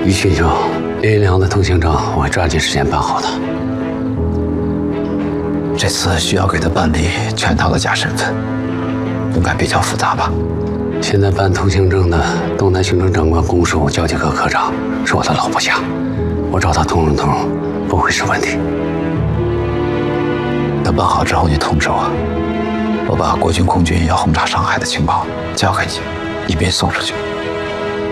于先生，林良的通行证我会抓紧时间办好的。 这次需要给他办理全套的假身份，应该比较复杂吧？ 现在办通行证的东南行政长官公署交际科科长是我的老部下，我找他通融通融，不会是问题。 等办好之后，你通知我把国军空军要轰炸上海的情报交给你，以便送出去。